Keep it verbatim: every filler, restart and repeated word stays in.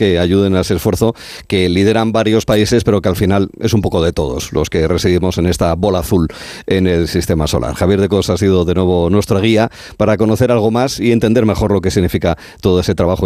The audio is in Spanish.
que ayuden a ese esfuerzo que lideran varios países, pero que al final es un poco de todos los que residimos en esta bola azul en el sistema solar. Javier de Cos ha sido de nuevo nuestra guía para conocer algo más y entender mejor lo que significa todo ese trabajo